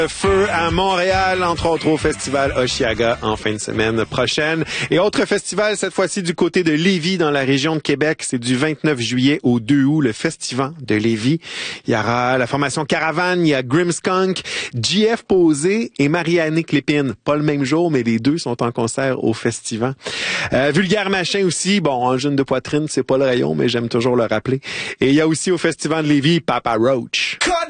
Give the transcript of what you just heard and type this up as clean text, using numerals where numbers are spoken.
Feu à Montréal, entre autres au festival Oshiaga en fin de semaine prochaine. Et autre festival, cette fois-ci du côté de Lévis, dans la région de Québec. C'est du 29 juillet au 2 août, le Festival de Lévis. Il y aura la formation Caravane, il y a Grimmskunk, JF Posé et Marianne Clépine. Pas le même jour, mais les deux sont en concert au festival. Vulgaire Machin aussi. Bon, en jeune de poitrine, c'est pas le rayon, mais j'aime toujours le rappeler. Et il y a aussi au Festival de Lévis, Papa Roach.